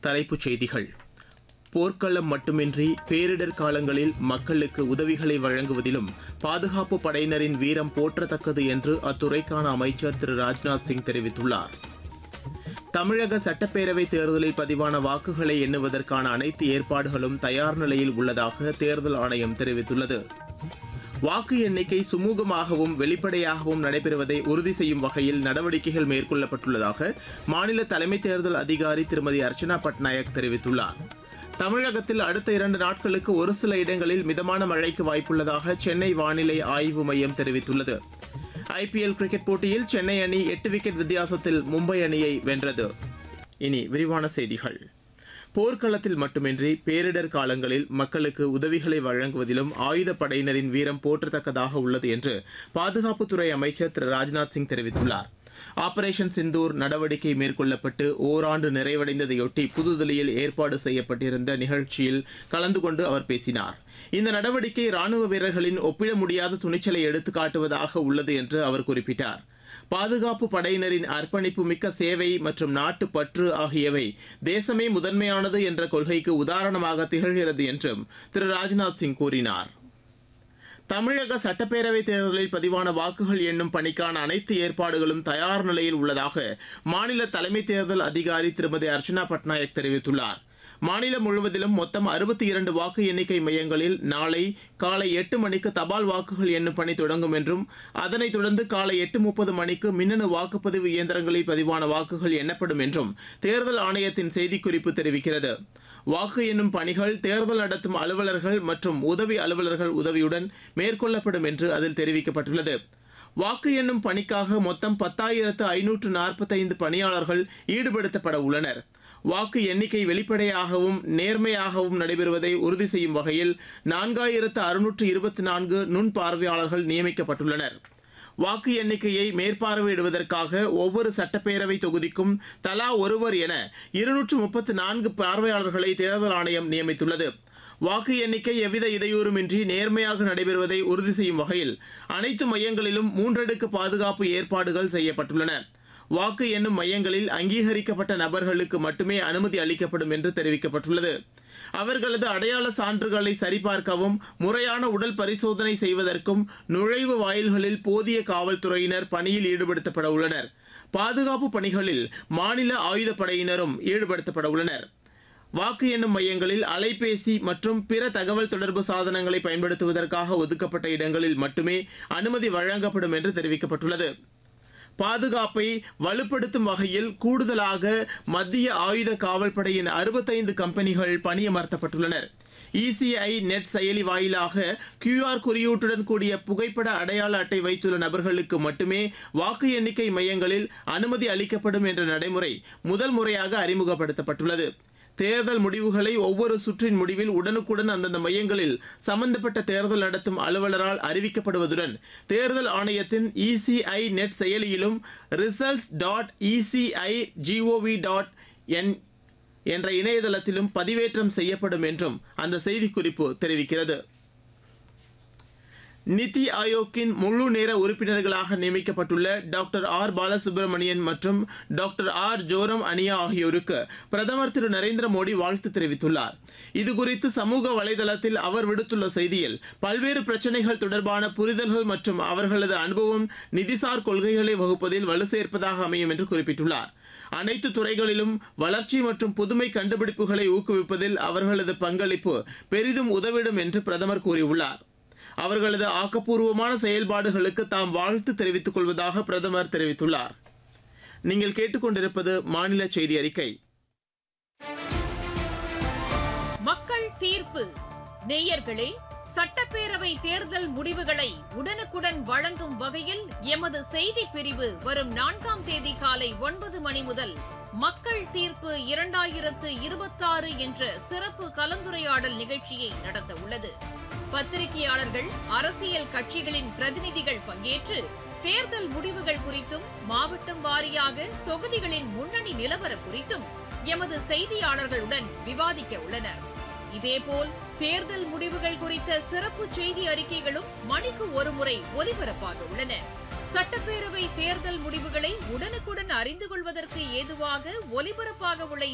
தலைப்புச் செய்திகள். போர்க்களம் மட்டுமின்றி பேரிடர் காலங்களில் மக்களுக்கு உதவிகளை வழங்குவதிலும் பாதுகாப்பு படையினரின் வீரம் போற்றத்தக்கது என்று அத்துறைக்கான அமைச்சர் திரு ராஜ்நாத் சிங் தெரிவித்துள்ளார். தமிழக சட்டப்பேரவைத் தேர்தலில் பதிவான வாக்குகளை எண்ணுவதற்கான அனைத்து ஏற்பாடுகளும் தயார் நிலையில் உள்ளதாக தேர்தல் ஆணையம் தெரிவித்துள்ளது. வாக்கு எண்ணிக்கை சுமூகமாகவும் வெளிப்படையாகவும் நடைபெறுவதை உறுதி செய்யும் வகையில் நடவடிக்கைகள் மேற்கொள்ளப்பட்டுள்ளதாக மாநில தலைமை தேர்தல் அதிகாரி திருமதி அர்ச்சனா பட்நாயக் தெரிவித்துள்ளார். தமிழகத்தில் அடுத்த 2 நாட்களுக்கு ஒரு சில இடங்களில் மிதமான மழைக்கு வாய்ப்புள்ளதாக சென்னை வானிலை ஆய்வு மையம் தெரிவித்துள்ளது. ஐபிஎல் கிரிக்கெட் போட்டியில் சென்னை அணி 8 விக்கெட் வித்தியாசத்தில் மும்பை அணியை வென்றது. இனி விரிவான செய்திகள். போர்க்களத்தில் மட்டுமின்றி பேரிடர் காலங்களில் மக்களுக்கு உதவிகளை வழங்குவதிலும் ஆயுதப்படையினரின் வீரம் போற்றத்தக்கதாக உள்ளது என்று பாதுகாப்புத்துறை அமைச்சர் திரு ராஜ்நாத் சிங் தெரிவித்துள்ளார். ஆபரேஷன் சிந்தூர் நடவடிக்கை மேற்கொள்ளப்பட்டு ஓராண்டு நிறைவடைந்ததையொட்டி புதுதில்லியில் ஏற்பாடு செய்யப்பட்டிருந்த நிகழ்ச்சியில் கலந்து கொண்டு அவர் பேசினார். இந்த நடவடிக்கை ராணுவ வீரர்களின் ஒப்பிட முடியாத துணிச்சலை எடுத்துக்காட்டுவதாக உள்ளது என்று அவர் குறிப்பிட்டார். பாதுகாப்பு படையினரின் அர்ப்பணிப்பு மிக்க சேவை மற்றும் நாட்டு பற்று ஆகியவை தேசமே முதன்மையானது என்ற கொள்கைக்கு உதாரணமாக திகழ்கிறது என்றும் திரு ராஜ்நாத் சிங் கூறினார். தமிழக சட்டப்பேரவைத் தேர்தலில் பதிவான வாக்குகள் எண்ணும் பணிக்கான அனைத்து ஏற்பாடுகளும் தயார் நிலையில் உள்ளதாக மாநில தலைமை தேர்தல் அதிகாரி திருமதி அர்ச்சனா பட்நாயக் தெரிவித்துள்ளார். மாநிலம் முழுவதிலும் மொத்தம் 62 வாக்கு எண்ணிக்கை மையங்களில் நாளை காலை 8 மணிக்கு தபால் வாக்குகள் எண்ணும் பணி தொடங்கும் என்றும் அதனைத் தொடர்ந்து காலை 8:30 மணிக்கு மின்னணு வாக்குப்பதிவு இயந்திரங்களில் பதிவான வாக்குகள் எண்ணப்படும் என்றும் தேர்தல் ஆணையத்தின் செய்திக்குறிப்பு தெரிவிக்கிறது. வாக்கு எண்ணும் பணிகள் தேர்தல் நடத்தும் அலுவலர்கள் மற்றும் உதவி அலுவலர்கள் உதவியுடன் மேற்கொள்ளப்படும் என்று அதில் தெரிவிக்கப்பட்டுள்ளது. வாக்கு எண்ணும் பணிக்காக மொத்தம் 10,545 பணியாளர்கள் ஈடுபடுத்தப்பட உள்ளனர். வாக்கு எண்ணிக்கை வெளிப்படையாகவும் நேர்மையாகவும் நடைபெறுவதை உறுதி செய்யும் வகையில் 4,624 நுண்பார்வையாளர்கள் நியமிக்கப்பட்டுள்ளனர். வாக்கு எண்ணிக்கையை மேற்பார்வையிடுவதற்காக ஒவ்வொரு சட்டப்பேரவை தொகுதிக்கும் தலா ஒருவர் என 234 பார்வையாளர்களை தேர்தல் ஆணையம் நியமித்துள்ளது. வாக்கு எண்ணிக்கை எவ்வித இடையூறுமின்றி நேர்மையாக நடைபெறுவதை உறுதி செய்யும் வகையில் அனைத்து மையங்களிலும் 3 அடுக்கு பாதுகாப்பு ஏற்பாடுகள் செய்யப்பட்டுள்ளன. வாக்கு எண்ணும் மையங்களில் அங்கீகரிக்கப்பட்ட நபர்களுக்கு மட்டுமே அனுமதி அளிக்கப்படும் என்று தெரிவிக்கப்பட்டுள்ளது. அவர்களது அடையாள சான்றுகளை சரிபார்க்கவும் முறையான உடல் பரிசோதனை செய்வதற்கும் நுழைவு வாயில்களில் போதிய காவல்துறையினர் பணியில் ஈடுபடுத்தப்பட உள்ளனர். பாதுகாப்பு பணிகளில் மாநில ஆயுதப்படையினரும் ஈடுபடுத்தப்பட உள்ளனர். வாக்கு எண்ணும் மையங்களில் அலைபேசி மற்றும் பிற தகவல் தொடர்பு சாதனங்களை பயன்படுத்துவதற்காக ஒதுக்கப்பட்ட இடங்களில் மட்டுமே அனுமதி வழங்கப்படும் என்று தெரிவிக்கப்பட்டுள்ளது. பாதுகாப்பை வலுப்படுத்தும் வகையில் கூடுதலாக மத்திய ஆயுத காவல்படையின் 65 கம்பெனிகள் பணியமர்த்தப்பட்டுள்ளனர். இசிஐ நெட் செயலி வாயிலாக QR குறியீட்டுடன் கூடிய புகைப்பட அடையாள அட்டை வைத்துள்ள நபர்களுக்கு மட்டுமே வாக்கு எண்ணிக்கை மையங்களில் அனுமதி அளிக்கப்படும் என்ற நடைமுறை முதல் முறையாக அறிமுகப்படுத்தப்பட்டுள்ளது. தேர்தல் முடிவுகளை ஒவ்வொரு சுற்றின் முடிவில் உடனுக்குடன் அந்தந்த மையங்களில் சம்பந்தப்பட்ட தேர்தல் நடத்தும் அலுவலரால் அறிவிக்கப்படுவதுடன் தேர்தல் ஆணையத்தின் இசிஐ நெட் செயலியிலும் results.eci.gov.in என்ற இணையதளத்திலும் பதிவேற்றம் செய்யப்படும் என்றும் அந்த செய்திக்குறிப்பு தெரிவிக்கிறது. நிதி ஆயோக்கின் முழு நேர உறுப்பினர்களாக நியமிக்கப்பட்டுள்ள டாக்டர் ஆர் பாலசுப்ரமணியன் மற்றும் டாக்டர் ஆர் ஜோரம் அனியா ஆகியோருக்கு பிரதமர் திரு நரேந்திர மோடி வாழ்த்து தெரிவித்துள்ளார். இதுகுறித்து சமூக வலைதளத்தில் அவர் விடுத்துள்ள செய்தியில் பல்வேறு பிரச்சினைகள் தொடர்பான புரிதல்கள் மற்றும் அவர்களது அனுபவம் நிதிசார் கொள்கைகளை வகுப்பதில் வலு சேர்ப்பதாக அமையும் என்று குறிப்பிட்டுள்ளார். அனைத்து துறைகளிலும் வளர்ச்சி மற்றும் புதுமை கண்டுபிடிப்புகளை ஊக்குவிப்பதில் அவர்களது பங்களிப்பு பெரிதும் உதவிடும் என்று பிரதமர் கூறியுள்ளார். அவர்களது ஆக்கப்பூர்வமான செயல்பாடுகளுக்கு தாம் வாழ்த்து தெரிவித்துக் கொள்வதாக பிரதமர் தெரிவித்துள்ளார். நீங்கள் கேட்டுக்கொண்டிருப்பது மாநில செய்தி அறிக்கை. மக்கள் தீர்ப்பு. நேயர்களே, சட்டப்பேரவை தேர்தல் முடிவுகளை உடனுக்குடன் வழங்கும் வகையில் எமது செய்தி பிரிவு வரும் 4ஆம் தேதி காலை 9 மணி முதல் மக்கள் தீர்ப்பு 2026 என்ற சிறப்பு கலந்துரையாடல் நிகழ்ச்சியை நடத்த உள்ளது. பத்திரிகையாளர்கள், அரசியல் கட்சிகளின் பிரதிநிதிகள் பங்கேற்று தேர்தல் முடிவுகள் குறித்தும் மாவட்டம் வாரியாக தொகுதிகளின் முன்னணி நிலவரம் குறித்தும் எமது செய்தியாளர்களுடன் விவாதிக்க உள்ளனர். இதேபோல் தேர்தல் முடிவுகள் குறித்த சிறப்பு செய்தி அறிக்கைகளும் மணிக்கு ஒருமுறை ஒலிபரப்பாக உள்ளன. சட்டப்பேரவை தேர்தல் முடிவுகளை உடனுக்குடன் அறிந்து கொள்வதற்கு ஏதுவாக ஒலிபரப்பாக உள்ள